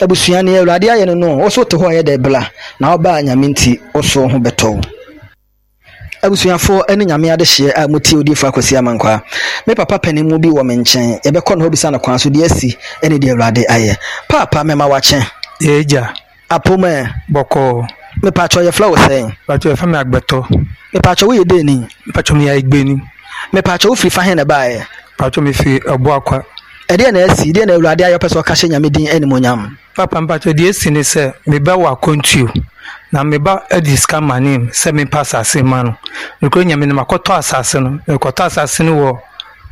abusua ne Awurade aye no oso te ho ye de bla na oba nyame nti oso ho beto abusuafo ene nyame ade hye a muti odifo akosi amankwa me papa panimu bi wo menchen ye be kono obisa na kwan so de asi ene de Awurade aye papa mema wache eja apome boko me pacho ye flow say pacho ye fami agbeto me pacho we de ni pacho mi ya igbeni me pacho wo free fa he na bae pacho mi fi obo akwa ede na asi de na Awurade aye peso ka hye nyame din ene monyam papa pacho de asi ne se me ba wa kontuo na me ba ediska manim se me pass asema no nko nyame ne makoto asase no makoto asase no wo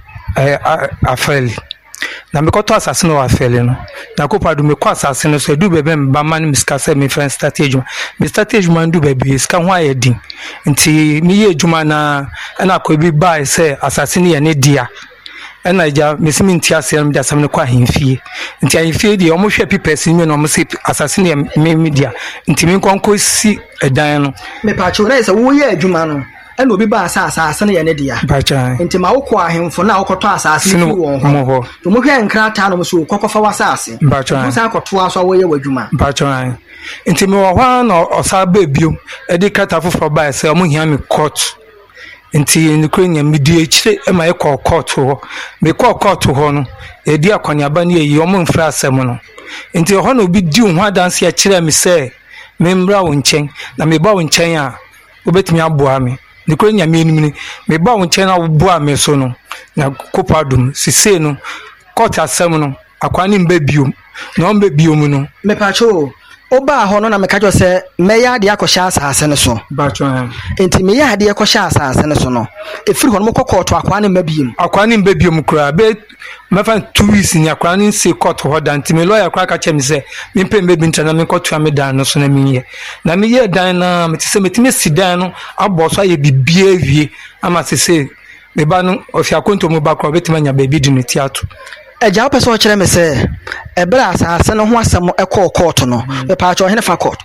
afeli na me koto asase no afeli no na ko padu me kwa asase no so du bebe mba man miska se me friend strategy me strategy man du bebe ska ho ayedin nti me ye adwuma na ko bi ba se asase ne ye ne dia ena ja mesimi nti asem da sam ne kwa hemfie nti ahemfie di omo hwe pipesi mi no omo se asase ne media nti me nkonko si edan no me pacho na se wo ye adwuma no ena obi ba asase ne ye ne dia pacha nti ma wo kwa ahemfo na wokoto asase fi won ho to mo hwe nkrata no so kokofa wasase pacha mo sa koto aso wo ye wadwuma pacha nti me wo hwa no osaba biom edi kata fofo ba se omo hia me court nti nkrenya midi ekire ema ye court ho me court ho no edi akwanyaba ne yi omo mfra asem no nti ho na obi di ho adanse ya kire me se me mra wo nchen na me ba wo nchen a obetimi aboa me nkrenya me enum me ba wo nchen na wo boa me so no na kopadum sise no court asem no akwani mba biom na omba biom no me pacho oba ho no na meka jo se meya ade akosha asase ne so bacho enti meya ade akosha asase ne so no efiri ho no kokoto akwa ne mbabiom kura be mefa 2 weeks ni akwa ne se court ho dan ti me lawyer kra ka chem se me pem be ntana me koto me dan no so na me ye dan na me ti se metime sidan no aboso aye bibia wie ama se me ba no ofi akonto mo ba kra betima nya baby di ne tiato eja opeso kire me se ebra asase no ho asem ekọ court no me paacho hene fa court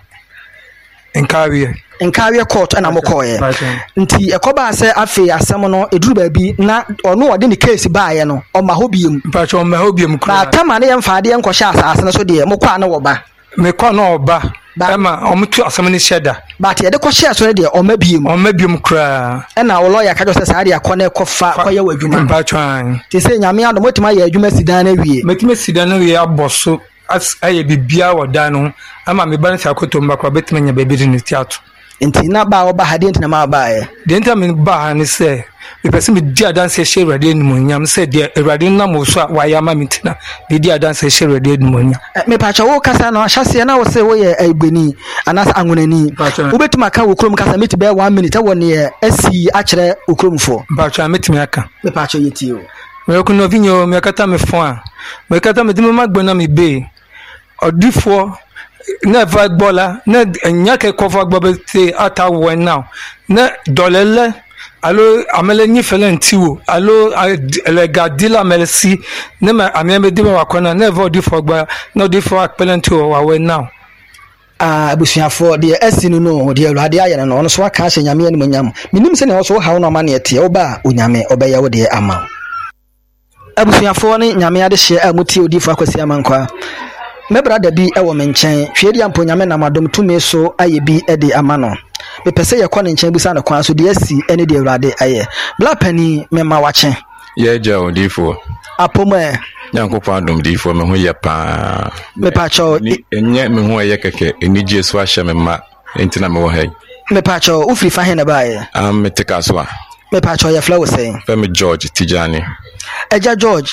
enkawie court na mokoye nti ekoba se afi asem no eduru ba bi na ono ode ne case baaye no o ma hobiem paacho o ma hobiem kra na tama ne yemfa ade enko sha asase no so de mokwa na wo ba me kwa na oba ema omutu asem ne sheda but ye de ko share so de o mabiem kra na wo lawyer ka jo se sa de akone kofa koye wadwuma paacho ti se nyame ado motima ye adwuma sidan na wie metima sidan na wie aboso as aye bibia wodan no ama me ban sa koto mbakwa betima nya baby di ne tiato nti na ba oba ha de nti na ma ba ye de nti me ba ne se me pese me di adanse hye Awurade animonyam se de Awurade na mo so wa ya ma mitina de di adanse hye Awurade animonyam me pacha wo kasa no ahyase na wo se wo ye agbeni anas anwonani wobetuma ka wo krom kasa meti be 1 minute wo ne asi akere okromfo pacha metimi aka me pacha yeti o me ko no vinyo me kata me fo a me kata me di me magbona me be odifo never bola na nyake cover gbobete ata when now na dolele allo amele ni felentiwo allo le gadila melsi na ma ameme di wa kona never odifo gba no odifo akpelentiwo wa when now abusuafo de asinu no de Awurade aye no so aka hye nyame ani monyam minim se ne so hawo no ma ne ete oba onyame obeya wo de ama abusuafo ne nyame ade hye amuti odifo akwasi amankwa me brada bi e wo menchen hwedi ampo nyame na madom tumi so aye bi e de ama no me pese ye kɔ ne nchen busa na kwan so de asi ene de Awurade aye bla pani me ma wache ye ja odifo apoma nyankopɔ adom difo me ho ye pa me pa cho enye me ho ye keke enije so ahye me ma entina me wo hai me pa cho ufri fa he na bae me tika so a me pa cho ye flow say me George Tijani eja George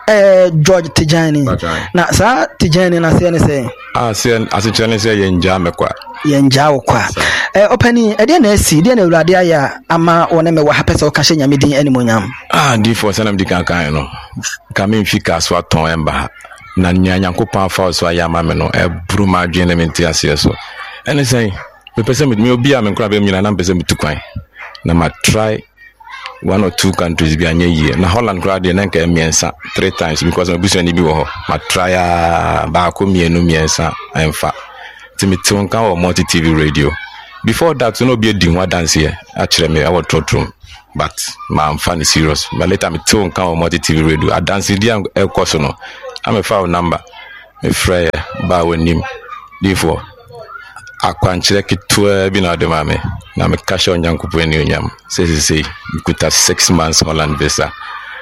Tijani na sa Tijani na se ne se se asechane se yenja mekwa kwa opani ede na asi de na Awurade aya ama wona me wa hapesa o ka hye nyame din animonyam difo sanam di kan no ka me mfika so aton emba na nyankopɔn afa so aya ama me no buru ma adwene me ntia se so ene sei me pese me obi a me nkra be nyina na pese me tukwan na ma try 1 or 2 countries bi anya yie na Holland crowd dey na nka miensa 3 times because my business ni bi wo ho ma try ba ko miensa emfa timiti won kan o multi TV radio before that no be di one dance here akere me I was trotrum but ma am fan serious but later me tell kan o multi TV radio a dance dia e course no am a file number me frɛ ba wanim difo akwankyerɛ ketewa bi na ɔde ma me na meka hyɛ Onyankopɔn ani onyam sɛ mekuta 6 months Holland visa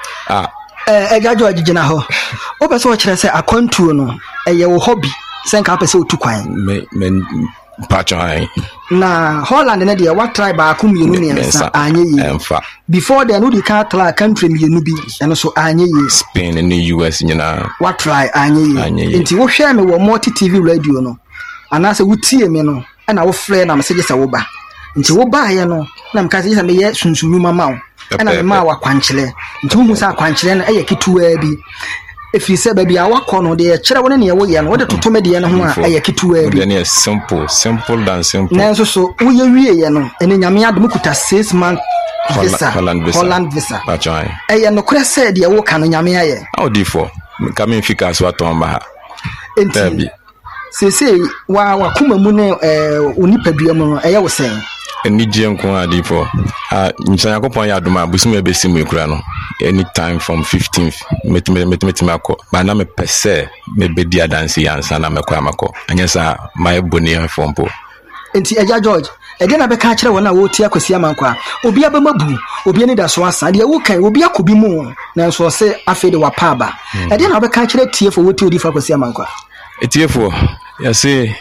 Eja George gyina hɔ wo pɛ sɛ ɔkyerɛ sɛ akwantuo no ɛyɛ wo hobby sɛ nka pɛ sɛ otu kwan me patron na Holland ne deɛ what try ba akum yenu ne nsa anye yi emfa before then we can try country yenu bi ɛno so anye yi Spain and the US nyina what try anye yi nti wo hwɛ me wo multi TV radio no anase wo tie me no ɛna wo frɛ na me sɛ gye sɛ wo ba nti wo ba ye no na me ka sɛ me yɛ sunsunu mama wo ɛna me ma wa kwankyerɛ nti wo hu sɛ kwankyerɛ no ɛyɛ ketuwa bi if you say baby awakɔ no de kyerɛ wona ne ye wo ye no wo de toto me de no ho a ɛyɛ ketuwa bi ne simple than simple nanso so wo ye wie ye no ɛne nyame adom kuta 6 months visa Holland visa ɛyɛ no kora sɛ de wo ka no nyame ayɛ audifo ka me fika so atomba ha enti sese wa kuma mu ne onipa dua mu no ɛyɛ wo sɛn eni gye nko adifo Nyankopɔn ya adom a busum ebesi mu ekura no anytime from 15th metima akɔ ba na me pese me bedi adansi yansa na mekɔ amakɔ anyesa my boni afompo enti Eja George ɛde na bɛka kyerɛ wɔn a wɔti akwasi amankɔ a obi abamabu obi ani da so asa de wo kan obi akobi mu na nso ɔse afei de wapa aba ɛde na bɛka kyerɛ tiefo wɔti odi fa akwasi amankɔ tiefo ya se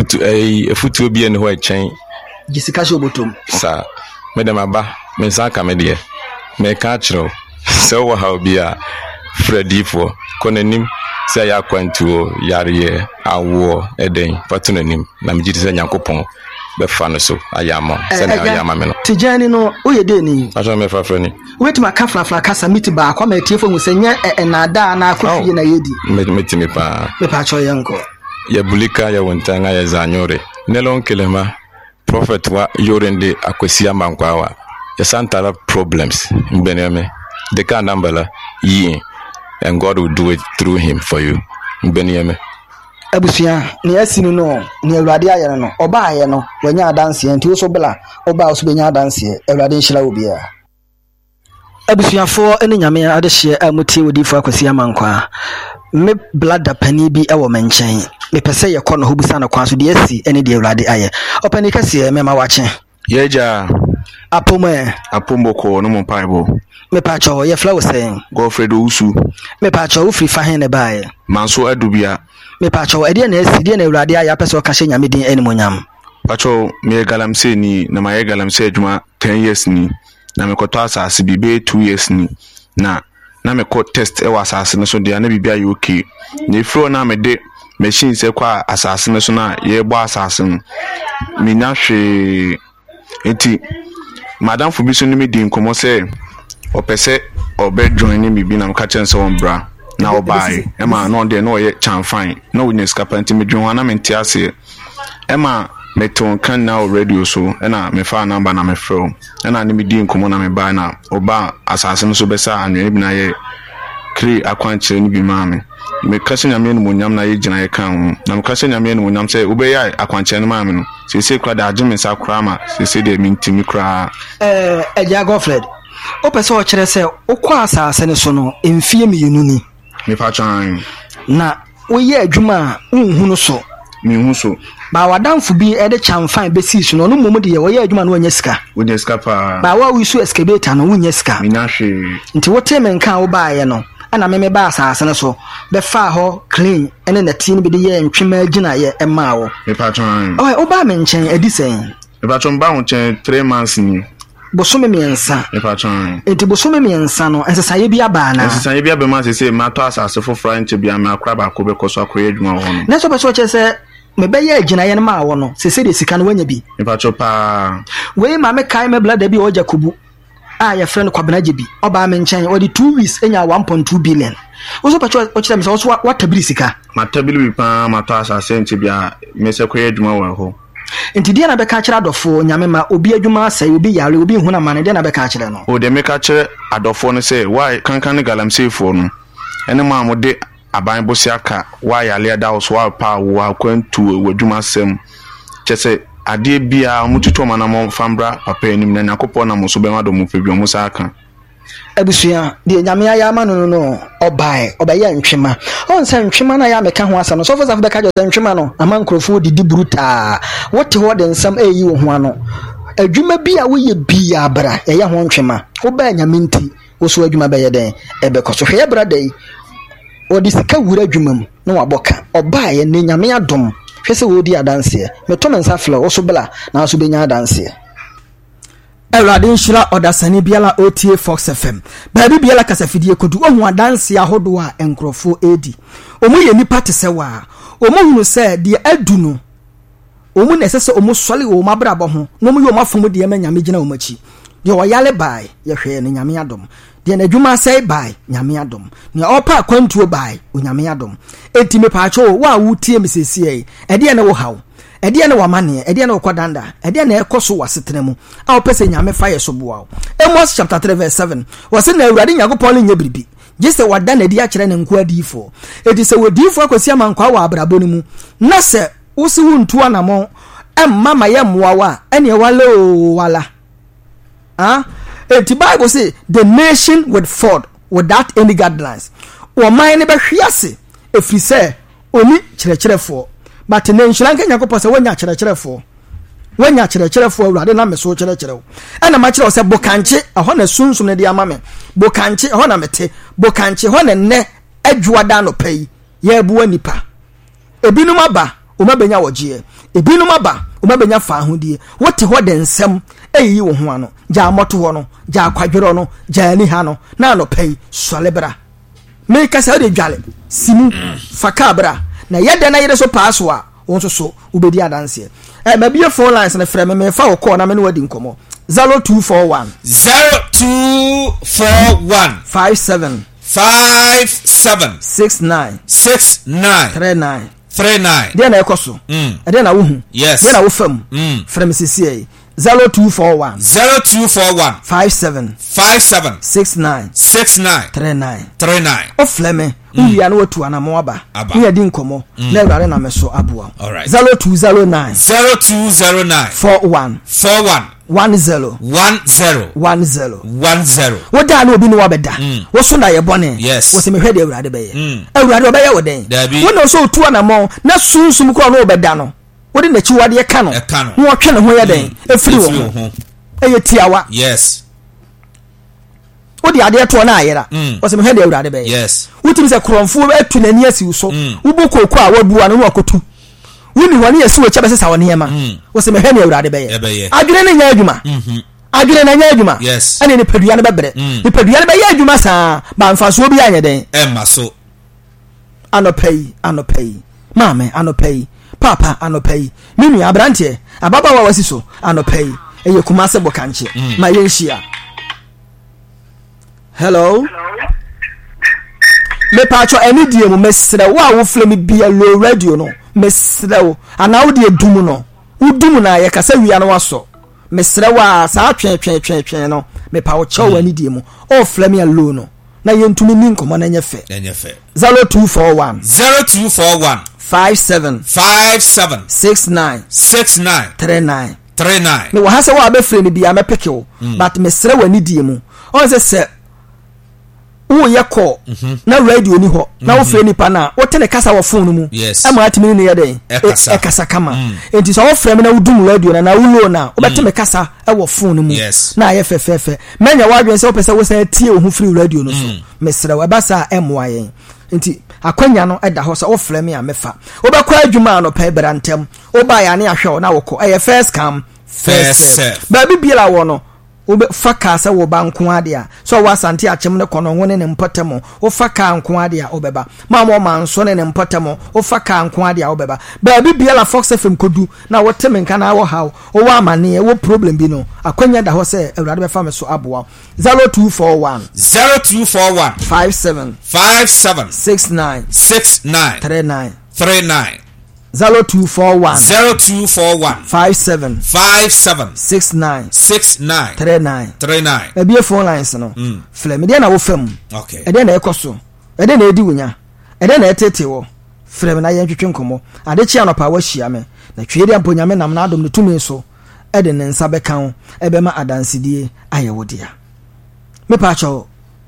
efutu obi ene ho ɛkyɛn gisika sho botom sa medem aba me saka me de me ka kyerɛ sɛ wo ha obi a Fredifo konanim sɛ ya kwantuo yare awo eden patonanim na me gidi sɛ Nyankopɔn befa no so ayama sɛ na ayama me no tijani no oye de ni aso me fa frani wetima ka flafla kasa miti ba kwa metiefo hu sɛ nye enada na akofie na yedi metimi pa me pa cho yanko ya bulika ya wontanga ya zanyore nelon kelema prophet wa yorende akwasi amankwa wa ya santara problems mbeneme the kind number yi and God will do it through him for you mbeneme abusua ne asinu no ne awurade ayɛ no ɔba ayɛ no wanya adanse nti wo so bela ɔba wo so benya adanse awurade nhyira wo bia abusuafo ene nyame adehye amutie wodifo akwasi amankwa me blada pani bi ɛwɔ menkyɛn me pɛsɛ yɛkɔ no hobusa no kwan so de asi ene de awurade ayɛ ɔpani kɛse me ma wache yeja apomoko no mo paibo me pa cho ye flow sen Godfred Usu me pa cho ufri fa hen ne bae manso adubia me pa cho ede na asi de na awurade ayɛ pɛsɛ ɔka hye nyame din animonyam pacho me galamse ni na ma ye galamse adwuma 10 years ni na me kɔtɔ asase bi be 2 years ni na me kɔ test e wa asase no so de na bibia ye okay na fro na me de machine se kwa asase no so na ye bɔ asase no me na hwe enti madam fu bi so ni me din komo se opese obe join ni bi na me ka chen se won bra na obai e ma no de no ye chan fine no witness kapenti me dwon na me ntiase e ma me ton kan na radio so e na me fa number na me fro e na ni me din komo na me ba na oba asase no so be sa anwe bi na ye kri akwanche ni bi ma me kase nyame no monyam na ye gina ye kan na me kase nyame no monyam se obe ya akwanche no ma me no se kra da agye me sa kra ma se de mintimi kra Eja Godfred opese o kyerɛ sɛ okɔ asase ne so no emfie meyenu ni me fa chan na woyɛ adwuma unhu no so me hu so ba wadamfo bi ede chamfan besi so no no momu de ye woyɛ adwuma no wanya sika wonya sika pa ba wa wisu excavator no wonya sika me na hwe nti wote me nka wo baayɛ no ana me ba asase ne so be fa ho clean ene na tie no bi de ye ntwema agina ye ema wo me pa chan o ba me nkyɛn adi sɛn me pa chan ba ho nkyɛn 3 months ni bosome miensa me pa chan enti bosome miensa no ensesaye bi aba na ensesaye bi aba ma se ma to asase foforo nche bi ama akra ba ko be koso akoye adwuma ho no na so be so che se me be ye agina ye no ma wo no se de sika no wanya bi me pa chan pa we ma me kai me blada bi o Jacobu a ya friend Kwabenaje bi oba me nkyɛn o de 2 weeks enya 1.2 billion wo so pa cho o kyerɛ me so what tabili sika ma tabili bi pa ma to asase nche bi a me se koye adwuma wo ho enti dia na beka kyerɛ adɔfo nyame ma obi adwuma asai obi yare obi hu na ma ne dia na beka kyerɛ no o de meka kyerɛ adɔfo no sɛ why kankan ne galamsefo no ene ma mo de aban bosi aka why yale da so wa pa wo akwantu wadwuma sem kyese ade bia mo tutu ma na mo fambra papa enim na Yakobɔ na mo so be ma do mo pebio mo sa aka abusua de nyame ayama no obae obaye ntwema onse ntwema na ya meka ho asa no so for saf beka jo ntwema no amankrofo didi bruta wote ho de nsam eyi wo ho ano adwuma bi a woye bi abra ye ho ntwema obae nyame nti wo so adwuma be ye den ebekoso hwe brada yi odi sika wura adwuma mu na waboka obae ne nyame adom hwese wo di adanse me to mensa fla wo so bla na so benya adanse Ewrade nshira odasani biala OTA Fox FM. Baabi biala kasafidie kodu ohu adanse ahodo a enkrofo edi. Omu ye nipa te se wa. Omu hunu se de adunu. Omu na sese omu sole wo mabrabo ho. No mu ye omafomu de ma nyame gina omachi. De oyale bai ye hwe ne nyame adom. De na dwuma sai bai nyame adom. Ne opa kwantuo bai onyame adom. Enti me paacho wa wutie mesesie e de na wo hawo. Edia na wamane edia na okodanda edia na ekoso wasetena mu a opese nyame fa yeso boa Amos chapter 3 verse 7 wase na awurade nyagopɔn nya biribi gese wada na edia kyerɛ ne nko adifo edi se wodifo akosi amankwa wa abrabo ne mu na se wosi wuntu anamo emma maye moawa ene wala eti Bible say the nation would fall without any guidelines o man ne behwiase efrise oni kyerɛkyerɛfo but ne nshranka nyakopo se wonya kyerɛkyerɛfo awurade na meso kyerɛkyerɛw ɛna ma kyerɛw se bokanche ɛhɔ na sunsum ne de amame bokanche ɛhɔ na mete bokanche ɛhɔ na ne adwuada no pai ye buwa nipa ebinum aba o mabenya wogie ebinum aba o mabenya fa ahodie wote hɔ de nsɛm eyi wo ho ano gya moto hɔ no gya akwadwero no gya ani ha no na no pai solebra me kasa de dwale simu fakabra na yede na yede so pass wa won so ubedi adanse ma bie phone lines na frɛ me fa wo call na me no wadi nkomo 0241 57 69 39 dia na ekoso dia na wo hu dia na wo fam frɛ me sisi 0241 57 69 39 o fleme uya no watu anamo aba uya di nkomo na awurade na meso aboa 0209 41 10 woda na obi no wabeda wo so na ye bone wo se mehwe de awurade be ye awurade obeye wo den wo na so tu anamo na sunsum ko no obeda no wo de na chi wade ye ka no wo twe ne ho ye den efiri wo ho eye tiawa odi ade to na ayera wo se mehwe de awurade be ye wutim se kromfo atu nani asi so wo bokoko a wabuwa no wakotu wuni wani yesi wo chebe sesa woni ema wo se mehwe ne awurade be ye adwene ne nya adwuma adwene na nya adwuma ane ne padua ne bebre ne padua ne be ye adwuma saa ba mfaso obi anya den emma so anopai mame anopai papa anopai mimi abrante ababa wa wasiso anopai eye kumase bokanche ma yenhia hello me pacho eni die mu mesre wo flemi bia low radio no mesre wo ana wo de dum no udum na ye kasa wia no waso mesre wa sa twen no me pa wo chew eni die mu o flemi low no na yentumi ni nkomo na nyefe 0241 57 69 39 me wa hasa wa be frame bia me peke but mesre wa ni die mu on se wo yeko na radio ni ho na wo frɛ nipa na wo tene kasa wo phone mu ama atimi ni yeden e kasa kama enti so wo frɛ me na wudum radio na wo lo na wo beteme kasa e wo phone mu na ye fefefe menya wadwen se wo pese wo sa tie wo hu free radio no so mesrɛ wo basa emwa yen enti akwanya no eda ho sa wo frɛ me a mefa wo bekwa adwuma no pa brantem wo ba ya ne ahwe na wo ko e first come first serve ba bibiela wo no obe faka sa wo ba nko ade a so wa sante achem ne kono woni ne mpotamo wo faka nko ade a obeba ma mo manso ne mpotamo wo faka nko ade a obeba ba bibia la Fox FM kodu na wo teme nka na wo hawo wo wa amane wo problem bi no akwanya da ho se awurade be fa me so aboa 0241 57 69 39 0241 57 69 39 ebie phone lines no flem de na wo fam ede na ekoso ede na edi wunya ede na etete wo flem na ye ntwetwe nkomo ade chia no pa wa hia me na twede amponyame nam na adom ne tumi so ede ne nsa beka ho ebe ma adansedie aye wodia me pa cho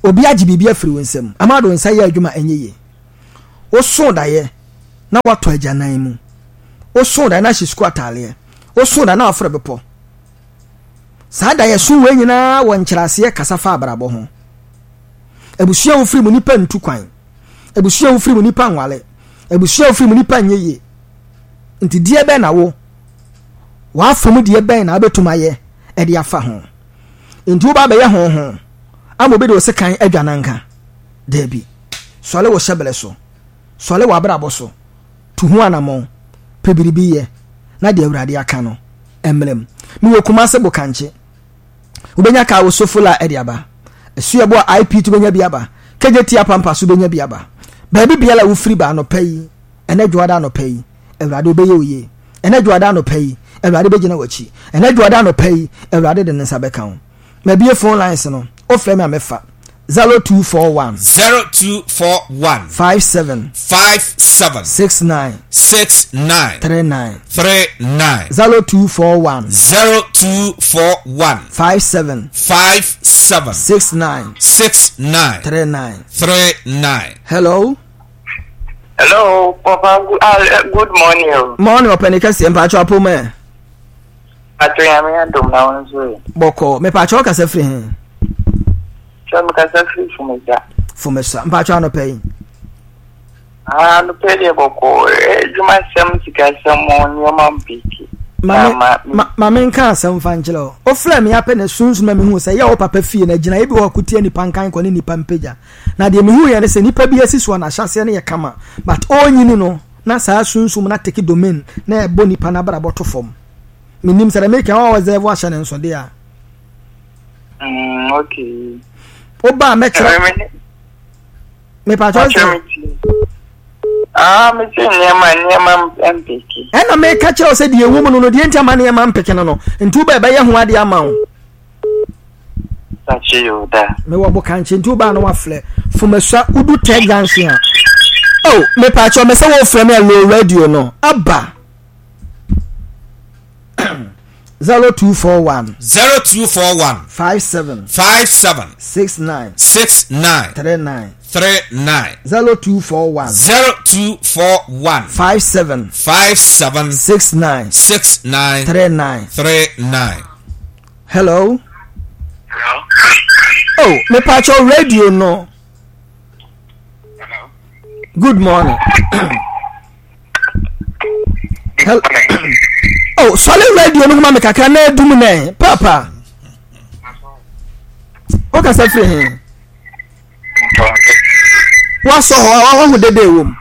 obi agye bibia afiri wonsam amado nsa ye adwuma enye wo so da ye na wato agyanan mu wo so da na hye squat ale wo so da na afre bepo saa da ye so we nyina wo nkyerase kasa fa abrabo ho abusua wo firi mu nipa ntu kwan abusua wo firi mu nipa nwale abusua wo firi mu nipa nyeye nti die be na wo wa fam die be na abetuma ye e de afa ho nti wo ba be ye ho amo be de osekan adwananka debi sole wo hyebele so sole wo abrabo so tu hu anamon pebiribi ye na de awurade aka no emlem mi wo kuma se bokanche ubenya ka wo sofula e de aba esu ebo IP to benya biaba kejeti apampa so benya biaba ba bi biala wo firi ba no pai ene dwoada no pai awurade obeye oye ene dwoada no pai awurade begina wachi ene dwoada no pai awurade de nsa beka ho ma bie phone lines no o frɛ me amefa 0241 57 69 39 0241 57 69 39. Hello, Papa. Good morning. Morning, open the and patch up, me. I don't know. Boko, me patch up as a free. Fumesa, patch on a pay. No pay boko. You must some someone your mom pity. Mamen ka sam fanjelo o fla me apene sunsun ma me hu se ya o papa fie na gina ebi wo kutie ni pankan ko ni nipa mpeja na de me hu ye ne se nipa bi asiso na hyase ne ye kama but onyini no na saa sunsun na take domain na e bo nipa na bra boto fom minim se me ka wa reserve wa hyane nso de a okay o ba me kira me pa to me say nyama mpeki ena me ka che o se de ewu mu no de ntama ne nyama mpeki no ntu ba ye ho ade ama wo sachi yo da me wo bo kan che ntu ba no wa fle fumasua udu te ganse a oh me pa che o me se wo fle me low radio no aba 0241 57 69 39 0241 57 69 39. Hello. Oh, me pacho radio no. Good morning. Hello. Oh, solid radio no mama kaka na edum na papa. O ka sa free hin. Wa so ho hu dede wom.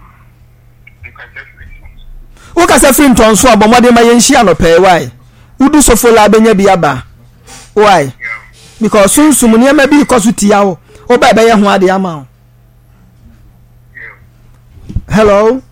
O ka sa free nton so abomode ma yenhia no pay why. Udu so fola benya bi aba. Why? Because sunsum ne ma bi koso tia wo. O ba be ye ho ade ama. Hello.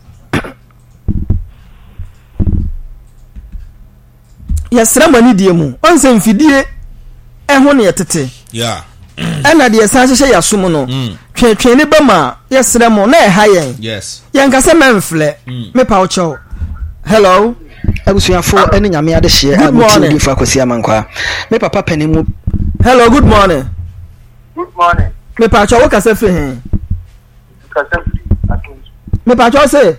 Yesra mani die mu onse mfidie eho ne yetete yeah ena de san hye yasom no twetwe ne bama yesra mo na eha yen yes yen ka se memfle me pa ocho. Hello abusuafo ene nyame ade hye amuti bi fa kwasi amankwa me papa panimu. Hello, good morning. Good morning. Me pa ocho wo ka se fe hen Ka se atonsu. me pa ocho se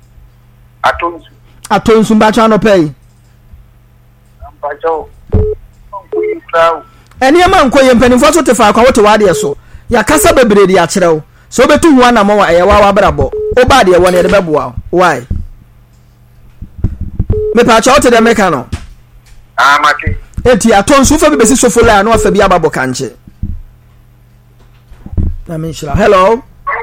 atonsu ba cha no pay Pacho. Onkuyi krawo. eni ma nkoye mpanimfo so te fa kwa wote wade so ya kasa bebre di akyerew so obetu hu ana mo wa eyewa wa brabo oba de won e de beboa why me pa cha wote de meka no Mate. eti atonsu fa bebesi sofola no afa bi ababo kanche na me shira. Hello.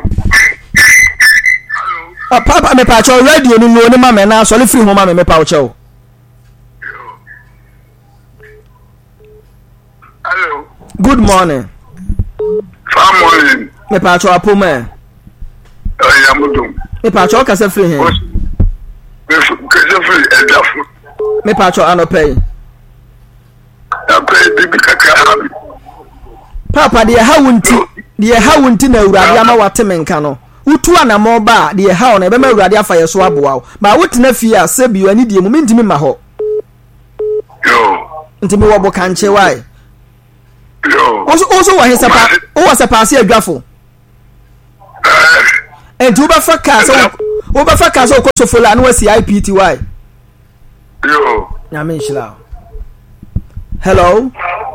Papa me pa cha radio ni no ni ma me na so le free ho ma me pa cha o. Hello. Good morning. Good morning. Me pa cho apoma. Yamudum. Me pa cho ka se free here. Me kase free edafu. Me pa cho anopay. Apay bibi kaka. Papa de ha wunti na urade ama wateme nka no. Utu anamo ba de ha ona be ma urade afa yeso aboa. Ma wotena fie a se bi ani de mu ntimi ma ho. Yo. Ntimi wo bo kanche why? Yo. Also wa hesapa. O wa sapa se adwafo. And you befa car so befa car so ko sofola no wasi IPTY. Yo. Nyame nshira. Hello.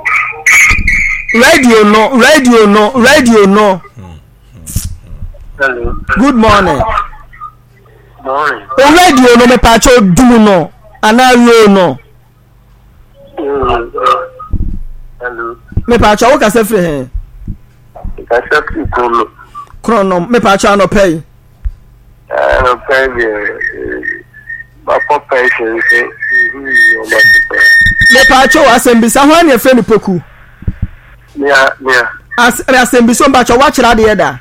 Radio no. Hello. Good morning. Morning. O radio no me pa cho dum no. Ana yo no. Hello. Me pa cho wo ka se free he. Ka se free ko Chrono me pa cho no pay. No pay ba ko pay se Me pa cho asembisa ho na friend poku. Yeah. As asembisa ba cho wa kira de da.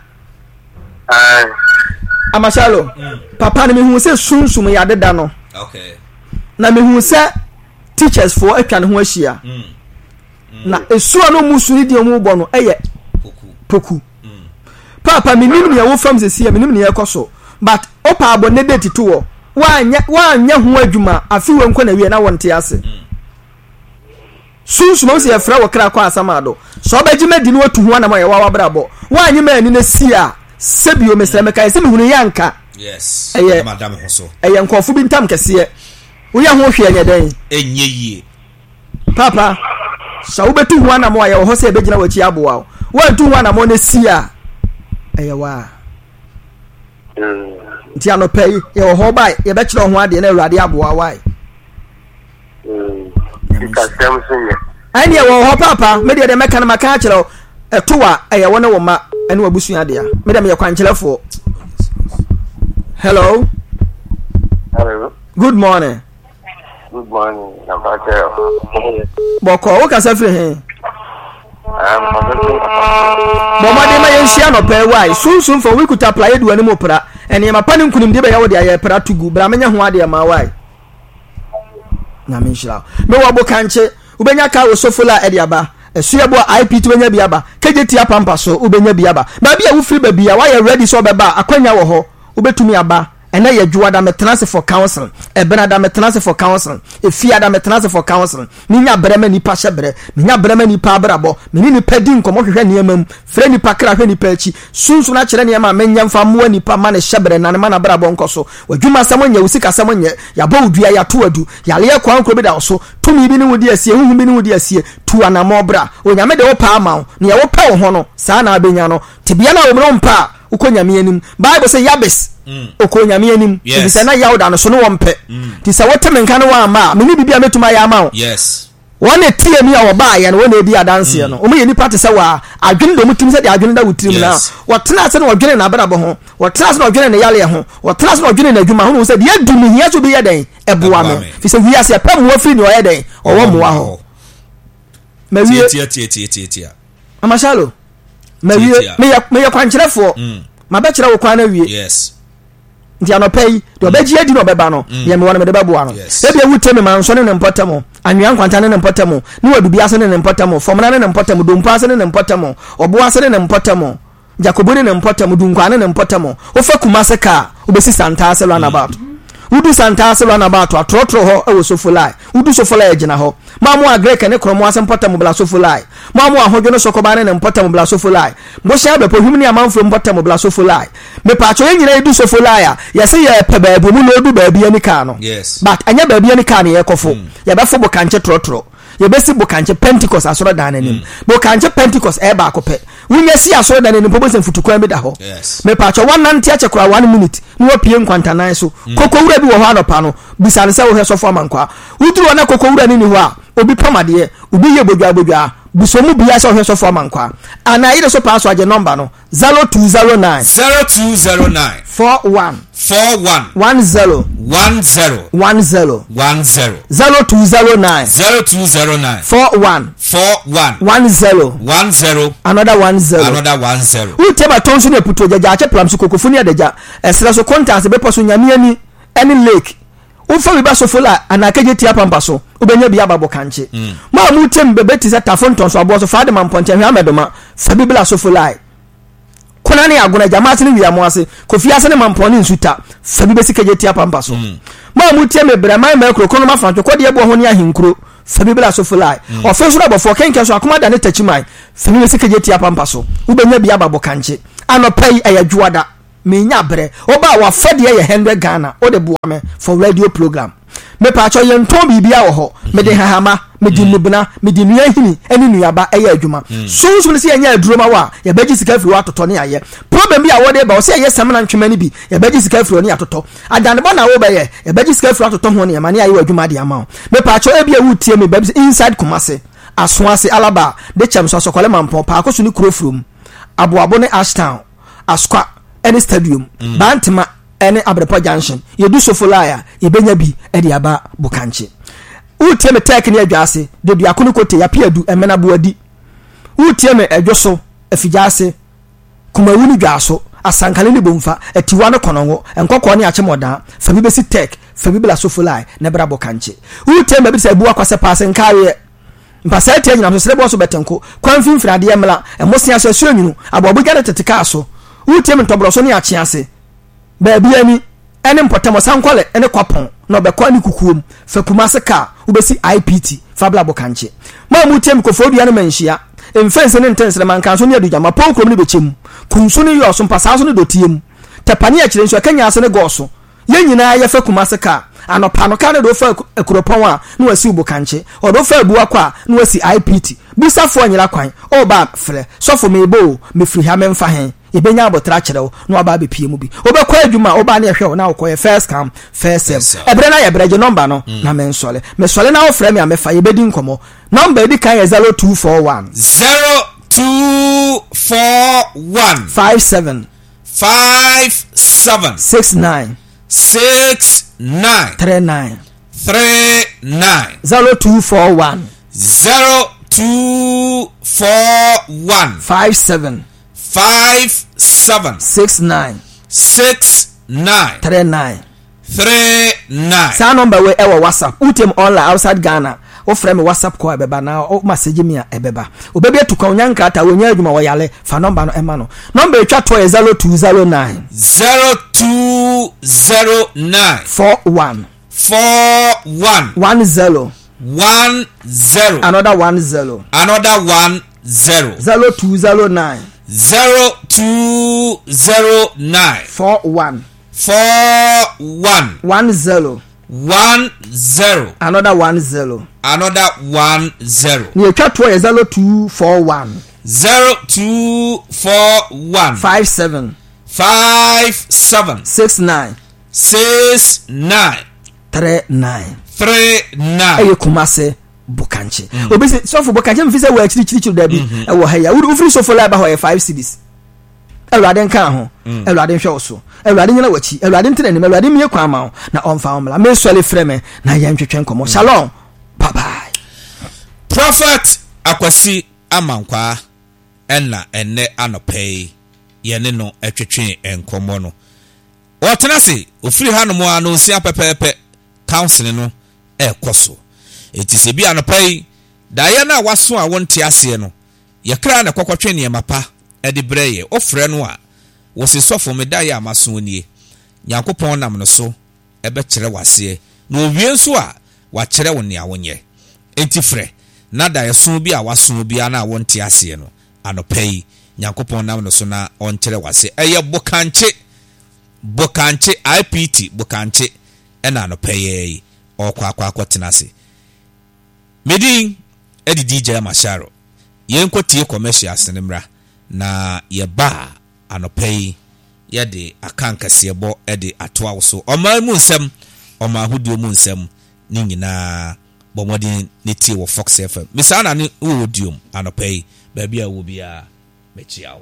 Amashalo. Papa me hu se sunsum ya deda no. Okay. Na me hu se teachers for atwa ne ho ahia. Na esu no musuni de mu bo no eye poku. Papa me nim ne wo fam sesi me nim ne yekoso. But opa abo ne date to wo. Wa nya ho adwuma afi we nko na wie na wonte ase. Sunsum se ye fra wo kra kwa asamado. So ba gime di no atu ho na ma ye wa brabo. Wa nya ma ni na si a sebio meseme kai se me hunu yanka. Yes. Madam Hoso. Eye nkofo bi ntam kese. Wo ya ho hwe nya den. Enye yie. Papa, so wo betu ho na mo aye ho se be gina wachi aboa. Wo tu ho na mo na si a. Eye wa. Nti ano pay ye ho bai ye be kire ho ade na awurade aboa wai. Ani ye wo ho papa, me de meka na maka kire etowa eye wo ne wo ma ene wabusu ade a. Me de me ye kwankyerefo. Hello. Good morning. Good morning. Boko wo ka safre he. Mama de ma yenhia no pay why sunsun for we could apply do ani mopra ene ma panin kunim de be ya wo de aye pra tugu bra menya ho ade ma why na me nhira me wo bokanche ubenya ka wo sofola e de aba esuye bo IP to benya biaba kejeti apampa so ubenya biaba ba bia wo free ba bia why ready so beba akwanya wo ho ubetumi aba ena ye dwuwa da metenase for council ebena da metenase for council efia da metenase for council ninya brema nipa hyebere ninya brema nipa abrabo meni nipa di nkomo hwehwe niamam fre nipa kra hwe nipa achi sunsu na kire niam amenya mfa moa nipa ma ne hyebere na ne ma na brabo nkoso wadwuma samonya usika samonya ya bo udua ya to adu ya le kwa nkro bi da so tumi bi ne wodi asie huhu bi ne wodi asie tu anamo bra onyame de wo pa ama ne ya wo pa wo ho no saa na abenya no tibia na wo mro mpa ukonyame anim Bible say Yabes okonyame anim bisa na yawda no so no wompe ti sa wotem nka no wa ma me ni bibia metuma ya ma yes wona tie mi a wo ba ya no wona edi adanse no o me ni party sa wa adwene do mutim se de adwene da wutirim na wotena se no odwene na abrabo ho wotena se no odwene na yale ho wotena se no odwene na adwuma ho se de adumi hia so be yeden eboa me fi se wiase ya pam wo firi no yeden owo moa ho me wie tia amashalo me wie me ya kwankyerefo ma be kire wo kwan na wie yes nti anopei de obeji edi no beba no ye me wona me de beboa no ebi ewuteme man so ne mpotamo anwan kwanta ne mpotamo ni wadubi ase ne mpotamo fomna ne mpotamo dompa ase ne mpotamo obo ase ne mpotamo jakobo ne mpotamo dunkwa ne mpotamo ofa kumase ka obesi santa ase run about udu santa ase run about atrotro ho e wo sofulai udu sofulai agina ho mamu agreka ne kromo ase mpotamo bla sofulai mamu ahodwo ne sokoba ne mpotamo bla sofulai mo sha be pohim ni amanfo mpotamo bla sofulai me pa cho nyina edu sofulai a ye se ye pe baabu mu no edu baabi ani ka no yes but anya baabi ani ka ne ye kofo ye be fo bokanche trotro ye be si bokanche Pentecost asoro dan nanim bokanche Pentecost e ba akopɛ wunya si asoro dan nanim pobo se futukwan bi da ho me pa cho wannante ache kura 1 minute ni wapie nkwantanan so koko wura bi wo ho anopa no bisane se wo he sofo amankwa wuduru na koko wura ni ho a obi pamade obi ye bodwa busomu biya so hweso for mankwa ana ide so pass waje number no 0209 41 10 10 0209 41 10 another 10 uteba tonso ne puto jaja ache plam so kokofu ne adaja esra so contact be poso nyame ani any lake ufa bi ba so fola anakaje tia pampa so ubenya bia babo kanche ma mu tem bebeti za tafonton so abo so faade man ponte hwa medoma fa bibla so fola kuna ne aguna jamaat ne wiamo ase kofi ase ne man poni nsuta fa bibesi kaje tia pampa so ma mu tem bebre man ma kroko no ma fanto kode ebo ho ne ahinkro Famibla so fulai o fe so abofo kenken so akoma da ne tachiman famibla sikeje tia pampa so ubenya bia babo kanche anopai ayadwada menya bre oba wa fede ye 100 Ghana o de boa me for radio program me pa cho ye nton bibia wo ho me de hahama me di nubna me di nua hini eni nuaba eye adwuma so se ye nya aduroma wa ye beji sika firi wa toto ne aye problem bi a wo de ba o se ye semna ntwema ni bi ye beji sika firi oni atoto adane ba na wo be ye beji sika firi atoto ho ne ma ne aye adwuma de ama me pa cho e bia wutie me bebi inside Kumasi Aswase Alaba de chem so sokole mampo pa akoso ni kurofrom aboabo ne Ashtown Askwa any stadium Bantima any Abrepa Junction ye do so folaya ye benya bi e de aba Bukanche utie me tek ne adwase de dua kono kote ya piadu emena boadi utie me edwoso afijase kumawuni dwaso asankale ni bomfa atiwa no kononwo enkokọ ne achemoda fami besi tek fami bla so folaya ne bra Bukanche utie me bi se buwa kwase passe nkawe mpasa tie nyina so srebo so betenko kwanfin frade emla emosia so suanyunu abobo gade tetika so utie me ntobro so ne achiase ba bia ni ene mpotamo sankole ene kwapon no be kwa ni kukuom fa Kumasi ka ubesi IPT fabla Bukanche ma mutie me kofodua ne manhia emfense ne ntensere mankan so ne adugya ma pon krom ne bechem kunso ne yo so mpasa so ne dotiem tapani a kire so kanya so ne goso ye nyina ye fa Kumasi ka anopa no ka ne do fa akuropon a ne wasi Bukanche o do fa abuwa kwa ne wasi IPT busafo anyira kwan o ba frɛ sofo mebo me firi ha memfa hen ibenya abotra kyerɛw no aba be pie mu bi obekɔ adwuma oba na ehwɛ na okɔ first come first serve ebre na ye breje number no na me nsole na wo frɛ me a me fa ye bedi nkomo number edi kan ye 0241 0241 57 69 39 0241 57 69 39 sa number we ewa WhatsApp utem online outside Ghana o frame WhatsApp ko ebeba na o message me ebeba obebi etuka onyanka ata wonya adwuma wo yale fa number no ema no number etwa to 0209 41 10 another 10 0209 41 10 another 10 ni etwa to 0241 57 69 39 ayi Kumasi Bukanche obisi sofo Bukanche mfise wo akiri da bi e wo ha ya wo free sofo la ba ho 5 cedis elwade nka ho elwade hwe oso elwade nyina wachi elwade ntene ne elwade mie kwa ma na onfa omla me sole freme na ya ntwetwe nkomo shalom bye bye. Prophet Akwasi Amankwa enna enne anopei yene no etwetwe enkomo no otenase ofiri hanomo ano sia pepepe counseling no ekoso etise bi anopei da ye na waso a wonte ase no ye kra na kwkwatwe ne mapa ede breye ofre no a wosi sofo medaya amaso nie Nyankopon nam no so ebe kire wase na owie nso a wa kire wo ne awonye enti frɛ na da yeso bi a waso bi ana wonte ase no anopei Nyankopon nam no so na on kire wase eye Bukanche IPT Bukanche ena anopei okwa tenase medin edi DJ Masharo yenkotie commercials nemra na yeba anopei yede akankase bo ede atoa wo so oma mu nsem oma hudio mu nsem ni nyina bomodin netie wo Fox FM misana ni wodium anopei baabi a wo bia mechiawo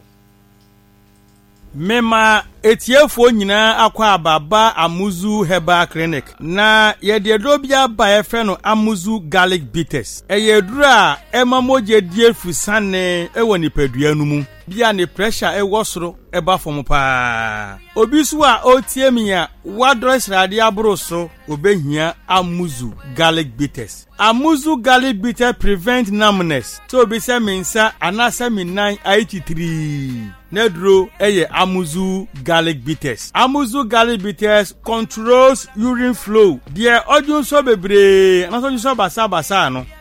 Mema etiefo nyina akwa ababa Amuzu Herbal Clinic na yededro bia ba efre no Amuzu Garlic Bitters eyedura emamoje die fusane ewo nipadua nu mu bia ne pressure ewo soro eba fom pa obisu a otiemia wadres rade abroso obehia Amuzu Garlic Bitters. Amuzu Garlic Bitter prevent numbness so obi se mensa anasa minan 83 nedro eye Amuzu Garlic Bitters. Amuzu Garlic Bitters controls urine flow. Die odun so bebre anaso so basa no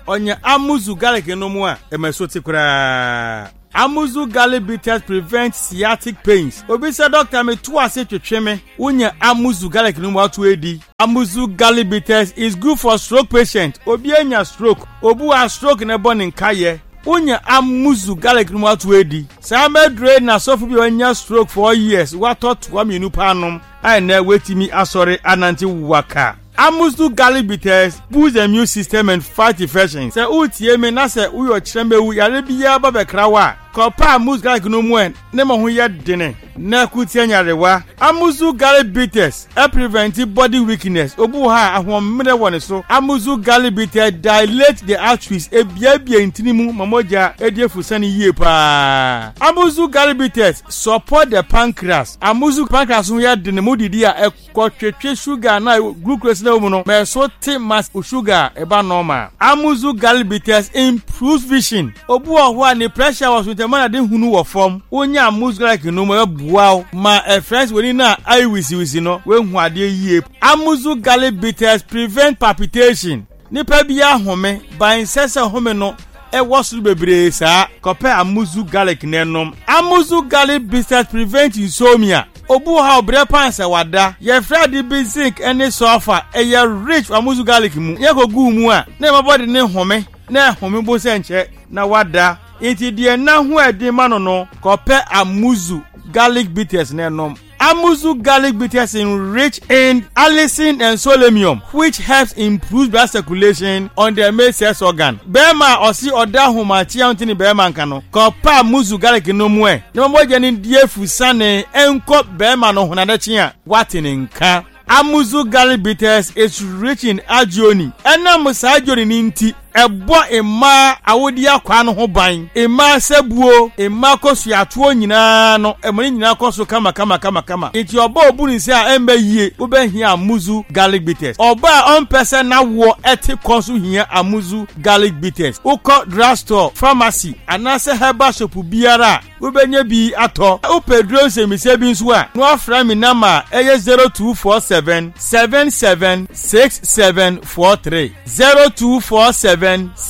onya amuzu garlic no mu a emeso tikura Amuzu garlic bitters prevent sciatic pains. Obi say doctor me to ase twetwe me. Unya amuzu garlic no mu atu edi. Amuzu garlic bitters is good for stroke patient. Obi anya stroke. Obu a stroke na bone nkaye. Unya amuzu garlic no mu atu edi. Sa medre na sofu bi anya stroke for years. What thought wa me nupa anom. Ai na wetimi asore ananti waka. Amuzu garlic bitters boost the immune system and fight infections. Se utie me na se uyo chembe wu yare biya ba bekrawa. Kopa amuzu garlic no mu en ne mo ho ye dene. Na kutie nyarewa. Amuzu garlic bitters prevent body weakness. Obu ha ahomre woni so. Amuzu garlic bitters dilate the arteries ebia intinimu mamoja ediefusani yie pa. Amuzu garlic bitters support the pancreas. Amuzu pancreas ho ye dene modidi a ekotwetwe sugar na glucose na umuno me so te mass sugar eba normal. Amuzu garlic bitters improves vision. Obu ho ani pressure was with the man de hunu wo form. Onya amuzu garlic no mo wow ma friends we na I wisi no we hu ade yie. Amuzu garlic bitters prevent palpitation. Nipa bia home ban sese home no e wosu bebre sa kope amuzu garlic nenom. Amuzu garlic bitters prevent insomnia. Obu ha obre pansa wada ye fredi bi zinc any sulfur e ye rich amuzu garlic mu ye ko gu mu a na mabody ne home na home bo se nche na wada enti de na hu edi ma no kope amuzu garlic bitters nenom. Amuzu garlic bitters enrich in allicin and selenium, which helps improve blood circulation on the male sex organ. Bema osi oda humachi antini bema nkano. Kopa amuzu garlic no mwe. No moja ni diefu sane enko bema no hunadechi ya watini nka. Amuzu garlic bitters is rich in agioni. Ena musa agioni ninti ebo ema awodi akwa no ho ban ema sebuo ema kosu atuo nyina no emani nyina kosu kama enti oba obuni se a embe yie oba hia amuzu garlic bitters oba on person na wo eti kosu hia amuzu garlic bitters uko drugstore pharmacy anase herbal shop biara obenye bi ato upedro se mi se bi nso a no afra mi nama eye 0247 776743 0247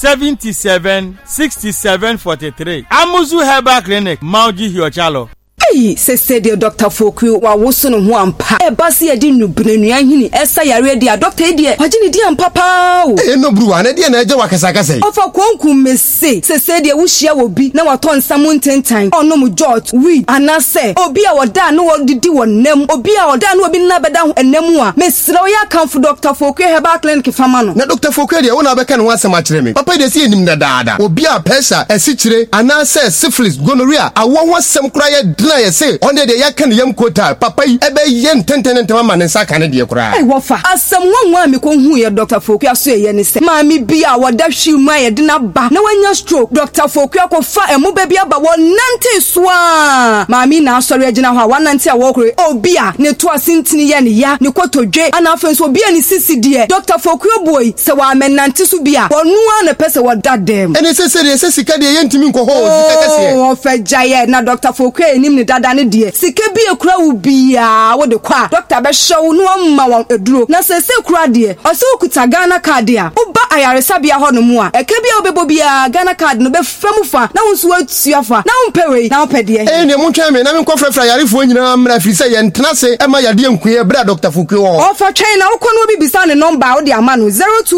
776743. Amuzu Herbal Clinic, Mauji Hiochalo. Hey, say the Dr. Foku wa woso no ho ampa. E ba se yedi nubenua hini esa yare dia doctor die. Wagini dia papa o. No bru ane dia na eje wakasa sei. Ofa kwanku mese. Say the wo hia wo bi na waton samu ntentan. Ono mu George weed anase. Obi a woda no wo didi wonam. Obi a woda no obi na beda ho enam a. Mesra wo ya kan for Dr. Foku Herbal Clinic fama no. Na Dr. Foku dia wona beka no asema kire me. Papa de se enim na daada. Obi a pesa esikire anase syphilis gonorrhea awo ho asem kura ye ye say on the yakan yam quota papa ebe yen tenten mama ne saka ne de kura. Ai wofa asem wanwa me ko hu ye Dr. Foku aso ye ne se maami bia woda hwimu aye de na ba na wanya stroke Dr. Foku akofa emu ba bia ba wonante soa maami na asori agina ho wanante a wokure obi a ne to asintini ye ne ya ne kotodwe ana afenso obi a ne sisi de Dr. Foku boy se wa menante so bia wonu a na pese woda dem ene se sika de yentimi nko ho sika kase o fa jaye na Dr. Foku enim ne dada ne die sika bi ekura wo bia wo de kwa doctor be show no amma won eduro na se kura de o se okuta Ghana card a uba ayaresa bia ho no mu a eke bia obebo bia Ghana card no be famu fa na won so atuafa na won pewe na won pede ne mo twame na me nkofrafra yarefo nyina mra firi se ye ntena se ema yade nkuye bra Dr. Foku wo o fa twɛn na wokɔ no bi bisa ne number wo de ama no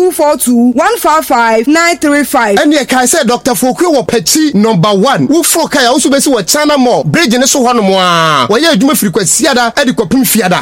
0242155935 ene kai se Dr. Foku wo pachi number 1 wo fro kai wo so be se wo China Mall bridge ne so ho no mo a wo ye adwuma firi kwasiada e de kopim fiada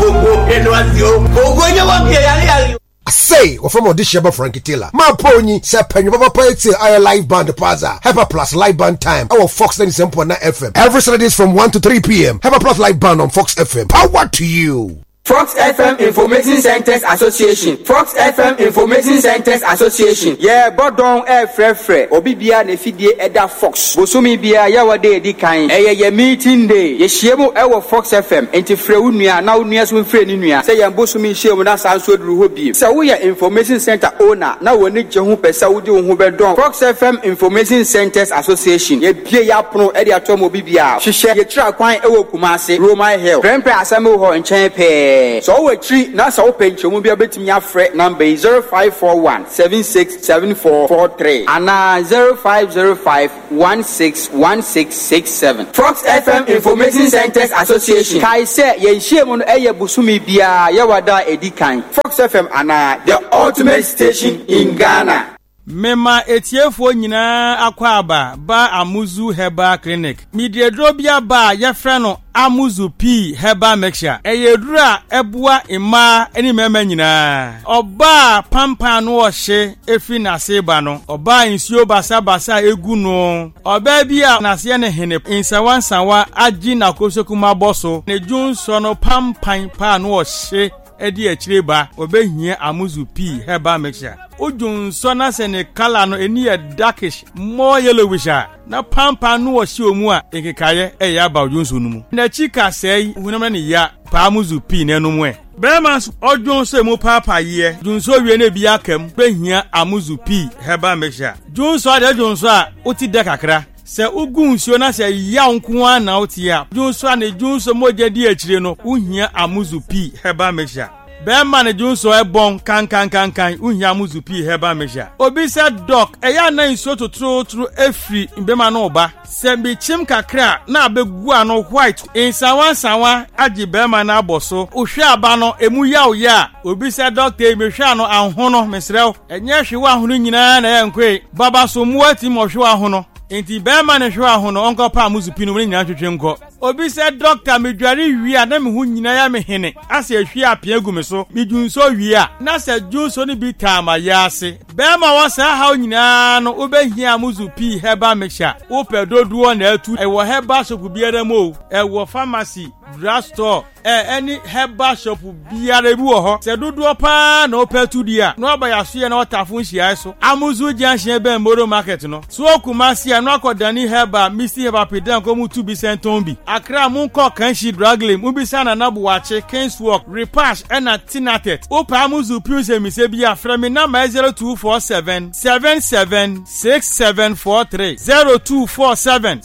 I say, or from this Sheba Frankie Taylor. My pony, Sepen, Papa I live band Plaza. Hyper Plus live band time. Our Fox 97.9 FM. Every Saturdays from 1 to 3 p.m. Hyper Plus live band on Fox FM. Power to you. Fox FM Information Centers Association. Fox FM Information Centers Association. Yeah, Bodon Frefre. Obibia Nefidie Eda Fox. Bosumi Bia Yawade Dikain. Ye meeting day. Ye Shemo Ewa Fox FM. Enti Freunia, now near swim Freunia. Say Yambosumi Shemo na Sanso Ruhobi. So we are Information Center owner. Now we need Jehu Pesaudi Huberdon. Fox FM Information Centers Association. Ye Pia Pro Edia Tomo Bibia. She share ye track wine Ewo Kumase. Roma Hill. Grandpa Samu Ho and Champe. ye so we tree na so pencho mu bia betimi afre number 0541 767443 ana 0505161667 Fox FM Information Centers Association kai se ye nhie mu no eye busumi bia ye wada edikan Fox FM ana the ultimate station in Ghana. Mema etiefo nyina akwaba ba Amuzu Herbal Clinic. Midiedrobia ba yefre no Amuzu P Herbal Mixture. Eyedura ebua ima eni mema nyina. Oba pampa no ohye efi na seba no. Oba insio basa egu no. Oba bia na se ne hene insawansawa agi na kosokuma boso. Ne junso no pampan pa no ohye edi echireba obehia Amuzu P Herbal Mixture. Ujun sona se ne kala no eni e darkish more yellowish na pampa no wo si omu a ekekaye e ya ba ujun no mu na chika sei hunam ne ya pa Amuzu P na no mu e brema ojun so mu papa ye jun so wie na bi akam behia Amuzu P Herbal Mixture jun so de jun so a oti de kakra se ugun sio na se ya nko a na oti a jun so na jun so moje di akire no uhia Amuzu P Herbal Mixture Bema ne junso ebon kan uhia Amuzu P Herbal Mixture. Obi said doc eya na nso totro efri mbema no ba. Se bi chim kakra na abegu ano white insawansawa agi bema na aboso. Ohwe aba no emu ya obi said doctor emehwe no ahono mesrew. Enye hwe ahono nyina na yenkwe. Baba so muati mo hwe ahono. Enti bema ne hwe ahono onko pa Amuzu P no nyina twetwe nko. Obi said doctor medware wi a na me hu nyina ya me hene ase ahwi apia gu me so medunso wi a na se junso ni bi tama ya ase bema wasa ha nyina no obehia Amuzu P Herbal Mixture ope doduo na atu e wo herbal shop biara mo e wo pharmacy drugstore any herbal shop biara bi wo ho se doduo pa na ope tu dia no abayaso ye na otafo nhia so Amuzu Junction be Moro market no so Kumasi no akodani herbal Mr Herbal pedan ko mu 2 bi senton bi Akra munko kanshi draglem ubisa na nabuwache Kingswalk Repash ena Tinatet Opa Amuzu P se bi afra me na 0247 776743 0247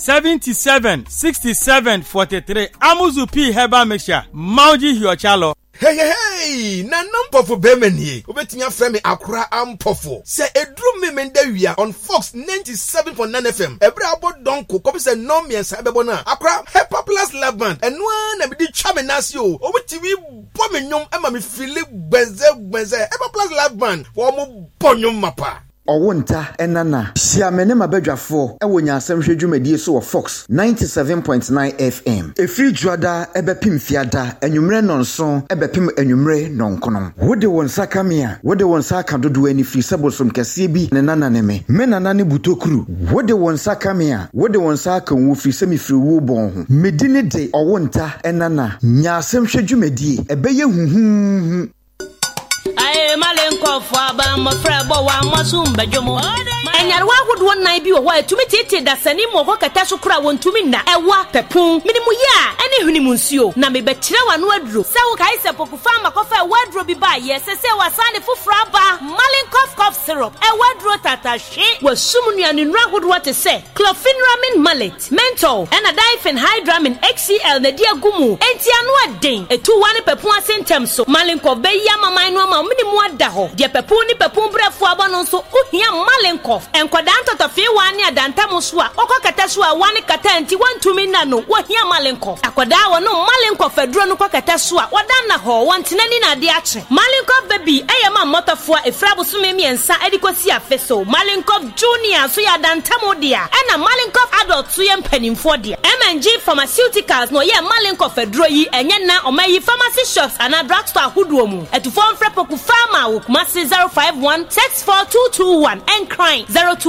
776743 Amuzu P Herbal Mixture Mauji Hiochalo. Hey, na nampofo bemenie. Obetimi afre me Akra ampofo. Se edru me menda wia on Fox 97.9 FM. Ebre abodonko ko be se no miensa bebo na. Akra Hepa Plus Live Band. Enwa na bi di twa me nase o. Obetimi bo me nyom e ma me feel gbenze. Hepa Plus Live Band. Wo mo bonyom mapa. Owunta enana siamene mabadwafo ewonya asemhwe dwumadie so wo Fox 97.9 FM efri juada ebepim fiada enwumre nonso ebepim enwumre nonkono wode won sakamia wode won saka dodo ani fri sabosom kase bi ne nana ne me nana ne butokuru wode won sakamia wode won saka wo fri semifri wo bon ho medine de owunta enana nya asemhwe dwumadie ebeye huhu Aye malenko fwa ba mo frebo wa masumba jomo enyarwa hodo nan bi wo ho atumi tete da sani mo ho kata so kura wontumi na ewa pepun minimu ya ene hunimu nsuo na me betire wa no aduro se wo kai se pokufa makofa wadro bi ba ye se wasane fufura ba malenko cough syrup wadro tatashi wasumnua ne nra hodo te se clofenramin mallet menthol ena difen hydramin XCL na dia gumu enti anu aden etu wane pepun asentem so malenko be ya maman no ma minimu ada ho de pepun ni pepun brefo abono so ohia malenko enkoda ntotofe wani adantam so a okokata so a wani kata nti wantumi na no wohia malenko akoda wo no malenko fedro no kokata so a wodan na ho wantenani na de ache malenko baby eyema motofo efrabo so memiensa edikosi afeso malenko junior so ya adantam dia ena malenko adult so yempanimfo dia MNG Pharmaceuticals no ye malenko fedro yi enye na omayi pharmacy shops and drugstore huduo mu etufo mfrepoku farma wo Kumasi 051642221 and crime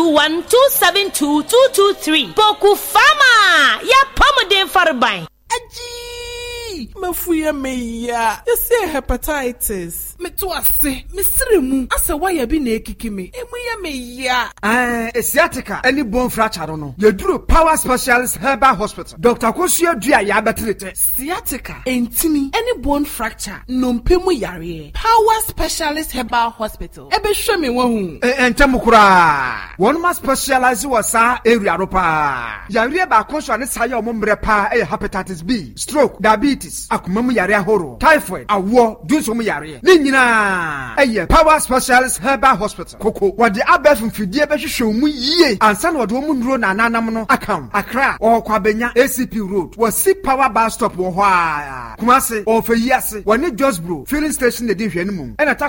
0212722223 Poku Fama ya pomodin farban Aji mafuya meya yese hepatitis metwase misremu asa waya bi na ekikime emu ya meya sciatica any bone fracture no yeduro Power Specialist Herbal Hospital Dr. Kosia Dua ya betrete sciatica entimi any bone fracture no mpemu yare Power Specialist Herbal Hospital ebe hweme wahu entemukura one ma specialize wasa area ropa yare ba konso ne saye omombre pa hepatitis B stroke diabetes akoma mu yare ahoro typhoid awo dunso mu yare ne nyina eye power specialist herbal hospital koko wode abef mfidie be hwehwe mu yie ansa na wode mu nduro na nanam no akam akra okwabenya ACP road wasi power bus stop wo ho a Kumasi ofeyiase wone Josbro filling station de di hwene mum ena